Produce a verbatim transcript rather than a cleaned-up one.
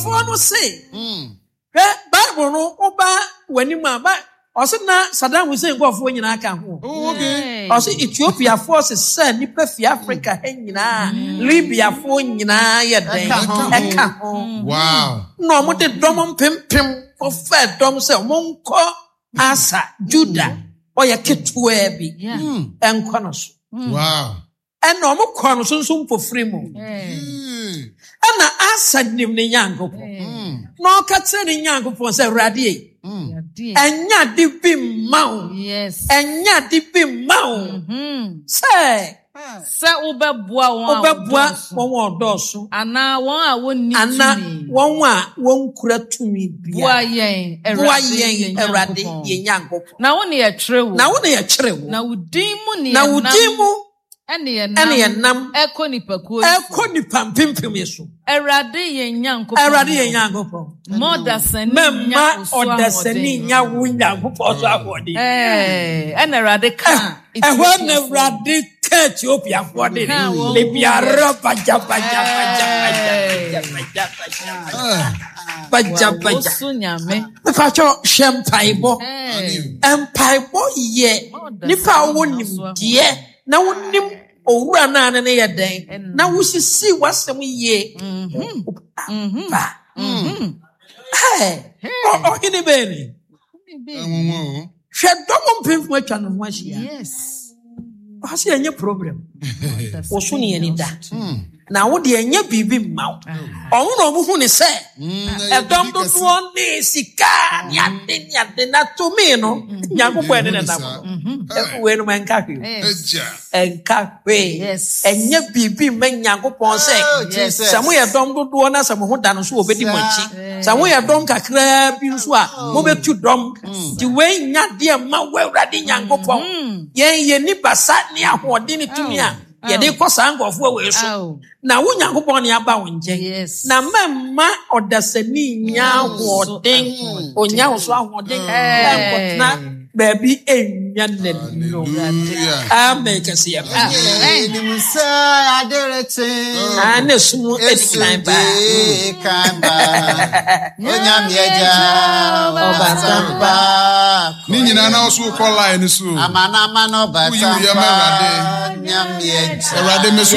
for no say. Bible no oba wanima ba osina Saddam Hussein go for nyina aka ho. Okay. Osi Ethiopia forces say nipa fi Africa he nyina, Libya for nyina ye den eka ho. Wow. No mo de dom pempem for fair dom say monko Asa Judah oya ketua bi. Enko no so. Wow. And no mo kwa no sunsun po free mo. Ana Asa nim ne Nyankopon. No ka tse ne Nyankopon say Awurade. Enya di bi mawo. Yes. Enya di bi mawo. Mhm. Say se obeboa won obeboa won odoso. Ana won a won ni tumi. Ana won a won kura tumi bia. Boa yen Awurade Awurade ye Nyankopon. Na won ye kire wo. Na won ye kire wo. Na wudin mu ne na wudin mu ene ye nam. Ene ye nam. Ekonipakuo. Ekonipa pimpim yeso. Awurade ye Nyankopon. Awurade ye Nyankopon. Moda sani nya oda sani nya wo Nyankopon so abode. Eh, ene Awurade ka. Ehwa na Awurade ka Ethiopia for de. Libya raba jaba jaba jaba jaba. Baja baja. Sunyame. Facho shempaibo. Empaibo ye. Nipa wo nim de. Na wonim owura na ne ye den na wo sisi wasem ye mhm mhm mhm eh o ini beni hwe domo mpemfu atwa no ho ahia yes ba se enye problem wo so ne ani da na wo de enye bibi mmaw onwo no mu hu ne se edom do do ne sika ya de ya de na to me no Nyankopon ene na nam we no man ka hwe Eja enka hwe yes enye bibi man Nyankopon se samu ye dom do do na samu ho da no so obedi machi samu ye dom kakra bi nso a mo betu dom ti we nya de ma we Awurade Nyankopon yen ye ni basa ni ahode ni tumi a ye de kosa ngofo we so na wo Nyankopon ne aba wo nje na mamma odasani nya ahode onya wo so ahode enkotna baby enya nenu amen kasi ya ni musa aderete ana sumu edikan ba kamba onya mieja obatamba ni nyina na so call line so amana amana obatamba nyam mieja Awurade me so